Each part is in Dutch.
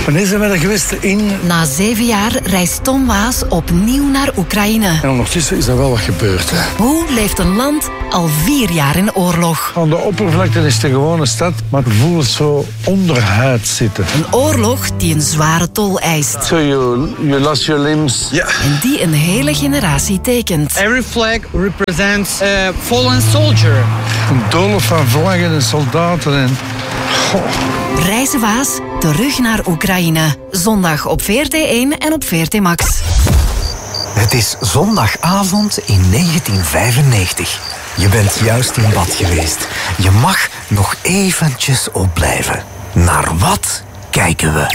Wanneer zijn we er geweest? Na 7 jaar reist Tom Waas opnieuw naar Oekraïne. En ondertussen is er wel wat gebeurd. Hè. Hoe leeft een land al 4 jaar in oorlog? Aan de oppervlakte is het een gewone stad, maar het voelt zo onderhuid zitten. Een oorlog die een zware tol eist. So you lost your limbs. Ja. En die een hele generatie tekent. Every flag represents a fallen soldier. Een doolhof van vlaggen en soldaten en... Reizen Waas, terug naar Oekraïne. Zondag op VRT1 en op VRT Max. Het is zondagavond in 1995. Je bent juist in bad geweest. Je mag nog eventjes opblijven. Naar wat kijken we?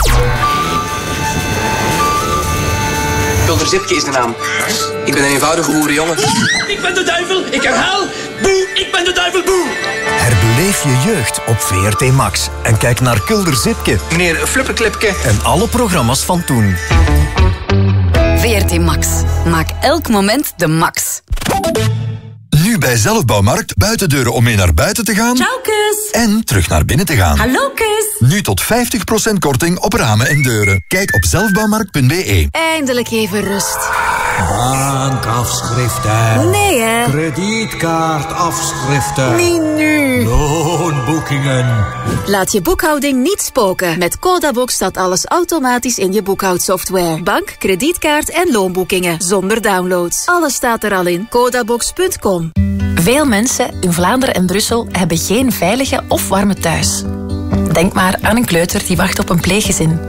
Kulder Zipke is de naam. Ik ben een eenvoudige boerenjongen. Ik ben de duivel, ik herhaal. Boe, ik ben de duivel, boe. Herbeleef je jeugd op VRT Max. En kijk naar Kulder Zipke. Meneer Fluppeklipke. En alle programma's van toen. VRT Max. Maak elk moment de max. Nu bij Zelfbouwmarkt buitendeuren om mee naar buiten te gaan. Ciao, kus. En terug naar binnen te gaan. Hallo, kus. Nu tot 50% korting op ramen en deuren. Kijk op zelfbouwmarkt.be. Eindelijk even rust. Bankafschriften. Nee, hè? Kredietkaartafschriften. Niet nu. Loonboekingen. Laat je boekhouding niet spoken. Met Codabox staat alles automatisch in je boekhoudsoftware. Bank, kredietkaart en loonboekingen. Zonder downloads. Alles staat er al in. Codabox.com. Veel mensen in Vlaanderen en Brussel hebben geen veilige of warme thuis. Denk maar aan een kleuter die wacht op een pleeggezin.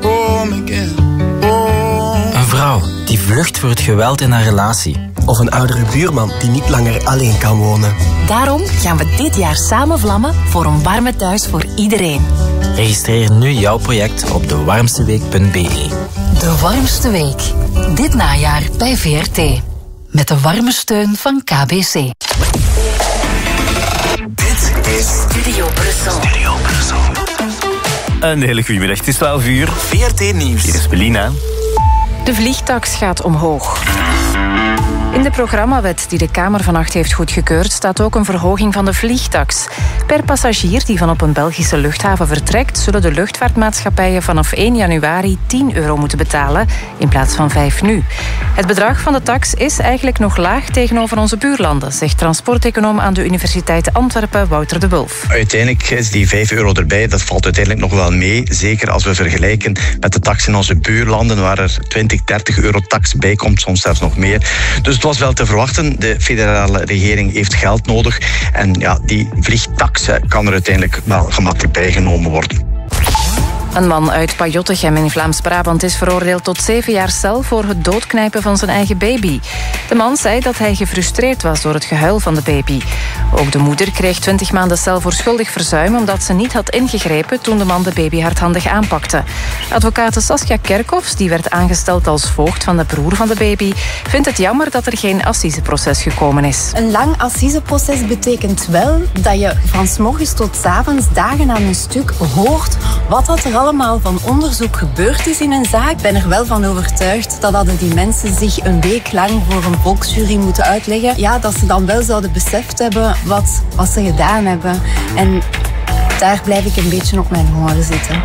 Een vrouw die vlucht voor het geweld in haar relatie. Of een oudere buurman die niet langer alleen kan wonen. Daarom gaan we dit jaar samen vlammen voor een warme thuis voor iedereen. Registreer nu jouw project op dewarmsteweek.be. De warmste week. Dit najaar bij VRT. Met de warme steun van KBC. Dit is Studio Brussel. Een hele goede middag. Het is 12 uur. VRT Nieuws. Hier is Belina. De vliegtaks gaat omhoog. In de programmawet die de Kamer vannacht heeft goedgekeurd staat ook een verhoging van de vliegtaks. Per passagier die van op een Belgische luchthaven vertrekt, zullen de luchtvaartmaatschappijen vanaf 1 januari €10 moeten betalen in plaats van 5 nu. Het bedrag van de tax is eigenlijk nog laag tegenover onze buurlanden, zegt transporteconoom aan de Universiteit Antwerpen Wouter de Wulf. Uiteindelijk is die €5 erbij, dat valt uiteindelijk nog wel mee. Zeker als we vergelijken met de tax in onze buurlanden, waar er 20, €30 tax bij komt, soms zelfs nog meer. Dus het was wel te verwachten. De federale regering heeft geld nodig. En ja, die vliegtax kan er uiteindelijk wel gemakkelijk bijgenomen worden. Een man uit Pajottegem in Vlaams-Brabant is veroordeeld tot 7 jaar cel voor het doodknijpen van zijn eigen baby. De man zei dat hij gefrustreerd was door het gehuil van de baby. Ook de moeder kreeg 20 maanden cel voor schuldig verzuim omdat ze niet had ingegrepen toen de man de baby hardhandig aanpakte. Advocate Saskia Kerkhoffs, die werd aangesteld als voogd van de broer van de baby, vindt het jammer dat er geen assiseproces gekomen is. Een lang assiseproces betekent wel dat je van 's morgens tot 's avonds dagen aan een stuk hoort wat dat er allemaal van onderzoek gebeurd is in een zaak. Ik ben er wel van overtuigd dat hadden die mensen zich een week lang voor een volksjury moeten uitleggen, ja, dat ze dan wel zouden beseft hebben wat ze gedaan hebben. En daar blijf ik een beetje op mijn honger zitten.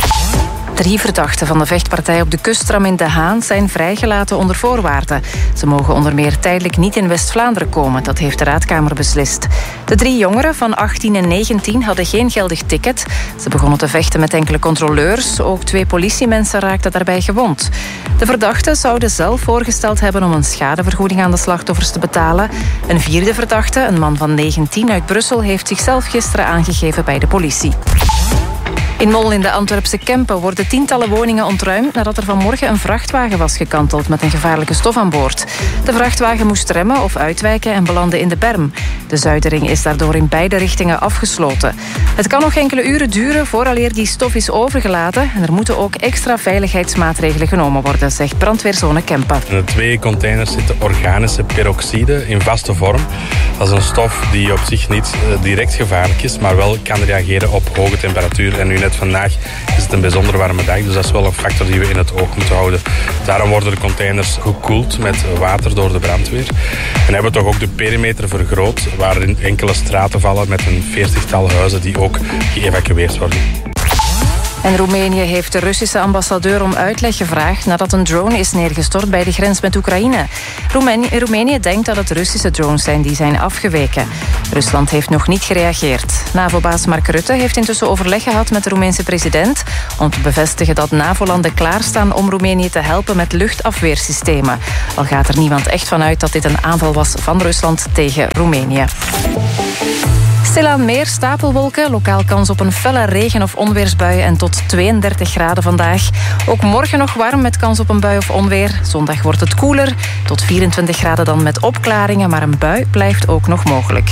3 verdachten van de vechtpartij op de kusttram in De Haan zijn vrijgelaten onder voorwaarden. Ze mogen onder meer tijdelijk niet in West-Vlaanderen komen, dat heeft de Raadkamer beslist. De 3 jongeren van 18 en 19 hadden geen geldig ticket. Ze begonnen te vechten met enkele controleurs. Ook 2 politiemensen raakten daarbij gewond. De verdachten zouden zelf voorgesteld hebben om een schadevergoeding aan de slachtoffers te betalen. Een 4e verdachte, een man van 19 uit Brussel, heeft zichzelf gisteren aangegeven bij de politie. In Mol in de Antwerpse Kempen worden tientallen woningen ontruimd nadat er vanmorgen een vrachtwagen was gekanteld met een gevaarlijke stof aan boord. De vrachtwagen moest remmen of uitwijken en belandde in de berm. De Zuidering is daardoor in beide richtingen afgesloten. Het kan nog enkele uren duren vooraleer die stof is overgelaten en er moeten ook extra veiligheidsmaatregelen genomen worden, zegt brandweerzone Kempen. In de 2 containers zitten organische peroxide in vaste vorm. Dat is een stof die op zich niet direct gevaarlijk is, maar wel kan reageren op hoge temperatuur. En nu net vandaag is het een bijzonder warme dag, dus dat is wel een factor die we in het oog moeten houden. Daarom worden de containers gekoeld met water door de brandweer. En hebben we toch ook de perimeter vergroot, waarin enkele straten vallen met een 40-tal huizen die ook geëvacueerd worden. En Roemenië heeft de Russische ambassadeur om uitleg gevraagd nadat een drone is neergestort bij de grens met Oekraïne. Roemenië denkt dat het Russische drones zijn die zijn afgeweken. Rusland heeft nog niet gereageerd. NAVO-baas Mark Rutte heeft intussen overleg gehad met de Roemeense president om te bevestigen dat NAVO-landen klaarstaan om Roemenië te helpen met luchtafweersystemen. Al gaat er niemand echt van uit dat dit een aanval was van Rusland tegen Roemenië. Stilaan meer stapelwolken, lokaal kans op een felle regen- of onweersbui en tot 32 graden vandaag. Ook morgen nog warm met kans op een bui of onweer. Zondag wordt het koeler, tot 24 graden dan met opklaringen, maar een bui blijft ook nog mogelijk.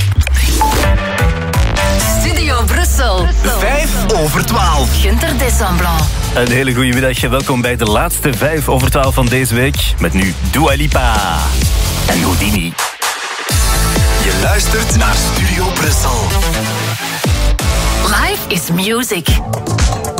Studio Brussel. 5:05. Gunter Desamplan. Een hele goede middag. Welkom bij de laatste 5:12 van deze week. Met nu Dua Lipa en Houdini. Je luistert naar Studio Brussel. Life is music.